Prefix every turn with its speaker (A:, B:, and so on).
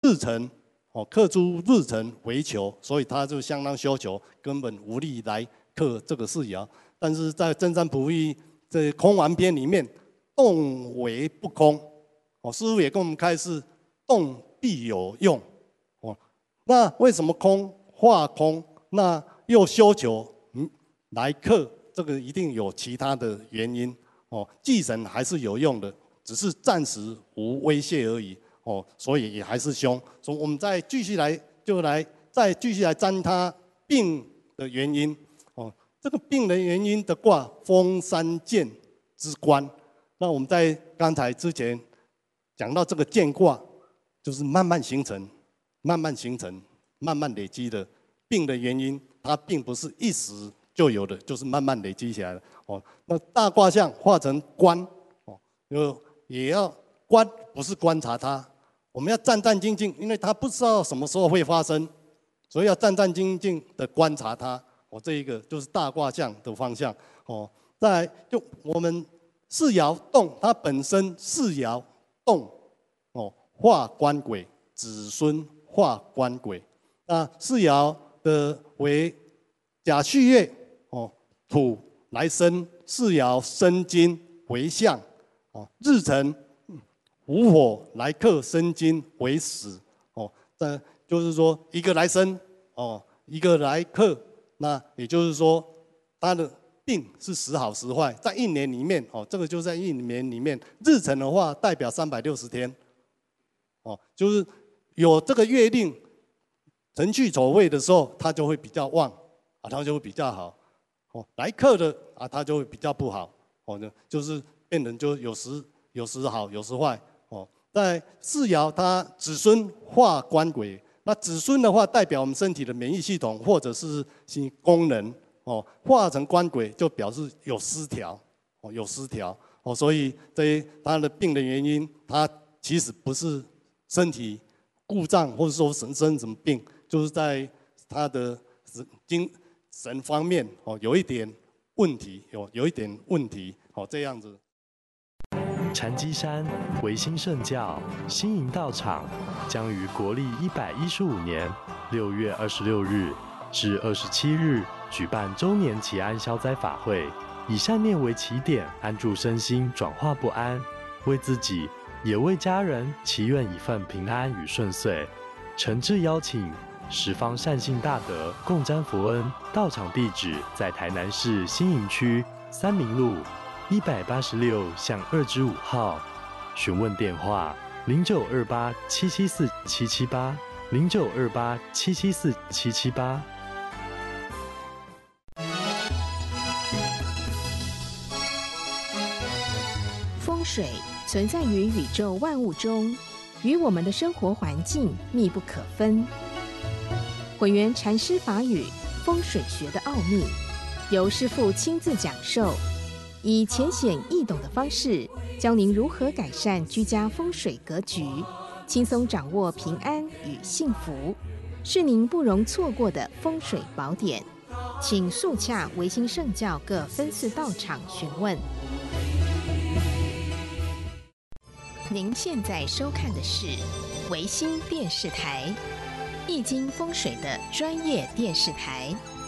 A: 日辰克诸日辰为囚，所以他就相当修求，根本无力来克这个四爻。但是在真山普义这空玩篇里面，动为不空，师父也跟我们开示，动必有用。那为什么空化空，那又修求来克？这个一定有其他的原因忌神还是有用的，只是暂时无威胁而已所以也还是凶。所以我们再继续来占它病的原因这个病的原因的卦，风山剑之官。那我们在刚才之前讲到这个剑卦，就是慢慢形成、慢慢累积的病的原因，它并不是一时就有的，就是慢慢累积起来的那大卦象化成观也要观，不是观察它，我们要战战兢兢，因为它不知道什么时候会发生，所以要战战兢兢的观察它这一个就是大卦象的方向再来就我们四爻动，它本身四爻动化官鬼，子孙化官鬼。那四爻的为甲戌月土来生，四爻生金为相日辰午火来克生金为死这就是说一个来生一个来克，那也就是说它的病是时好时坏，在一年里面这个就在一年里面，日辰的话代表360天就是有这个月令辰戌丑未的时候，它就会比较旺它就会比较好来克的它就会比较不好就是变成就有时好有时坏在四爻它子孙化官鬼，那子孙的话代表我们身体的免疫系统或者是功能化成官鬼就表示有失调所以它的病的原因，它其实不是身体故障或者说生什么病，就是在它的精神方面有一点问题，有一点问题这样子。
B: 禅机山维新圣教新营道场将于国历115年6月26日至27日举办周年祈安消灾法会，以善念为起点，安住身心，转化不安，为自己也为家人祈愿一份平安与顺遂。诚挚邀请十方善信大德共沾佛恩。道场地址在台南市新营区三民路186-2-5号，询问电话0928-774-778，0928-774-778。
C: 风水存在于宇宙万物中，与我们的生活环境密不可分。混元禅师法语风水学的奥秘，由师父亲自讲授，以浅显易懂的方式，教您如何改善居家风水格局，轻松掌握平安与幸福，是您不容错过的风水宝典。请速洽维新圣教各分寺道场询问。您现在收看的是维新电视台，易经风水的专业电视台。